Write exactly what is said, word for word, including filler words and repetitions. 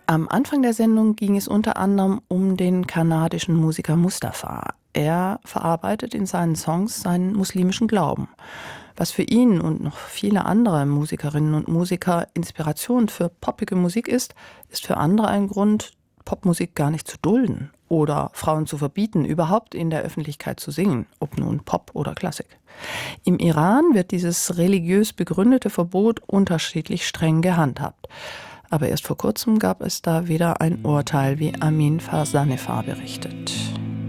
Am Anfang der Sendung ging es unter anderem um den kanadischen Musiker Mustafa. Er verarbeitet in seinen Songs seinen muslimischen Glauben. Was für ihn und noch viele andere Musikerinnen und Musiker Inspiration für poppige Musik ist, ist für andere ein Grund, Popmusik gar nicht zu dulden oder Frauen zu verbieten, überhaupt in der Öffentlichkeit zu singen, ob nun Pop oder Klassik. Im Iran wird dieses religiös begründete Verbot unterschiedlich streng gehandhabt. Aber erst vor kurzem gab es da wieder ein Urteil, wie Amin Farsanefar berichtet.